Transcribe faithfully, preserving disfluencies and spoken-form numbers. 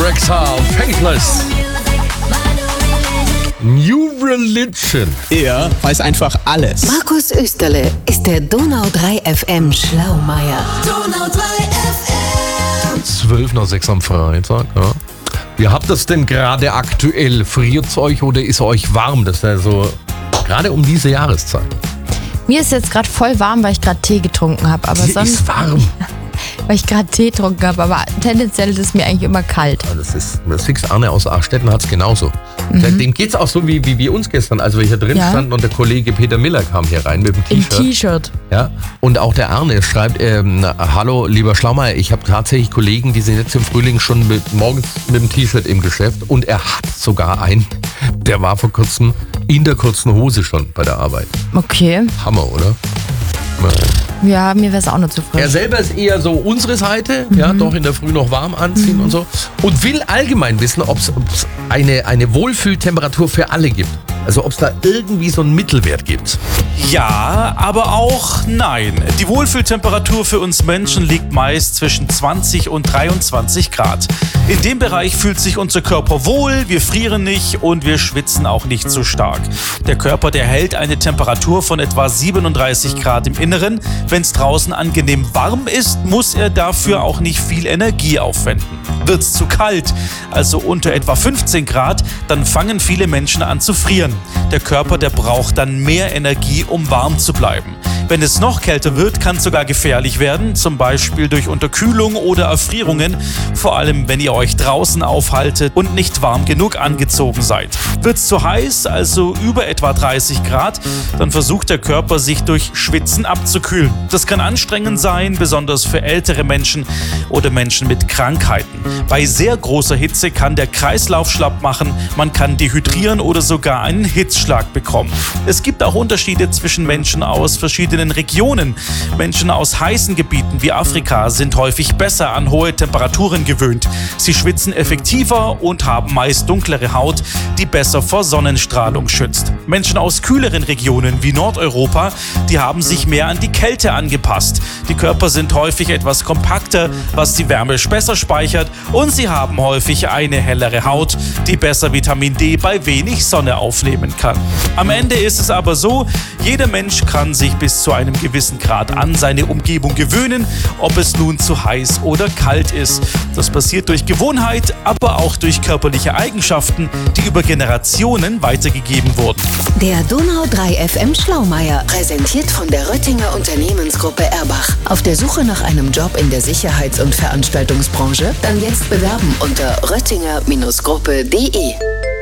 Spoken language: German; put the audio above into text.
Rexha, Faithless. New Religion. Er weiß einfach alles. Markus Österle ist der Donau drei F M Schlaumeier. Donau drei F M. zwölf nach sechs am Freitag, ja. Wie habt ihr es denn gerade aktuell? Friert es euch oder ist euch warm? Das ist ja so gerade um diese Jahreszeit. Mir ist jetzt gerade voll warm, weil ich gerade Tee getrunken habe. Aber Sie sonst, ist warm. weil ich gerade Tee getrunken habe. Aber tendenziell ist es mir eigentlich immer kalt. Ja, das ist, das Fix Arne aus Achstetten hat es genauso. Mhm. Dem geht es auch so wie, wie, wie uns gestern, als wir hier drin Ja. standen und der Kollege Peter Miller kam hier rein mit dem Im T-Shirt. T-Shirt. Ja, und auch der Arne schreibt, ähm, hallo lieber Schlaumeier, ich habe tatsächlich Kollegen, die sind jetzt im Frühling schon mit, morgens mit dem T-Shirt im Geschäft und er hat sogar einen, der war vor kurzem in der kurzen Hose schon bei der Arbeit. Okay. Hammer, oder? Ja, mir wäre es auch nur zu frisch. Er selber ist eher so unsere Seite, ja, doch in der Früh noch warm anziehen und so. Und will allgemein wissen, ob es eine, eine Wohlfühltemperatur für alle gibt. Also ob es da irgendwie so einen Mittelwert gibt. Ja, aber auch nein. Die Wohlfühltemperatur für uns Menschen liegt meist zwischen zwanzig und dreiundzwanzig Grad. In dem Bereich fühlt sich unser Körper wohl, wir frieren nicht und wir schwitzen auch nicht so stark. Der Körper, der hält eine Temperatur von etwa siebenunddreißig Grad im Inneren. Wenn es draußen angenehm warm ist, muss er dafür auch nicht viel Energie aufwenden. Wird es zu kalt, also unter etwa fünfzehn Grad, dann fangen viele Menschen an zu frieren. Der Körper, der braucht dann mehr Energie, um warm zu bleiben. Wenn es noch kälter wird, kann es sogar gefährlich werden, zum Beispiel durch Unterkühlung oder Erfrierungen, vor allem wenn ihr euch draußen aufhaltet und nicht warm genug angezogen seid. Wird es zu heiß, also über etwa dreißig Grad, dann versucht der Körper, sich durch Schwitzen abzukühlen. Das kann anstrengend sein, besonders für ältere Menschen oder Menschen mit Krankheiten. Bei sehr großer Hitze kann der Kreislauf schlapp machen, man kann dehydrieren oder sogar einen Hitzschlag bekommen. Es gibt auch Unterschiede zwischen Menschen aus verschiedenen Regionen. Menschen aus heißen Gebieten wie Afrika sind häufig besser an hohe Temperaturen gewöhnt. Sie schwitzen effektiver und haben meist dunklere Haut, die besser vor Sonnenstrahlung schützt. Menschen aus kühleren Regionen wie Nordeuropa, die haben sich mehr an die Kälte angepasst. Die Körper sind häufig etwas kompakter, was die Wärme besser speichert, und sie haben häufig eine hellere Haut, die besser Vitamin D bei wenig Sonne aufnehmen kann. Am Ende ist es aber so, jeder Mensch kann sich bis zu einem gewissen Grad an seine Umgebung gewöhnen, ob es nun zu heiß oder kalt ist. Das passiert durch Gewohnheit, aber auch durch körperliche Eigenschaften, die über Generationen weitergegeben wurden. Der Donau drei F M Schlaumeier, präsentiert von der Röttinger Unternehmensgruppe Erbach. Auf der Suche nach einem Job in der Sicherheits- und Veranstaltungsbranche? Dann jetzt bewerben unter röttinger Gruppe punkt de.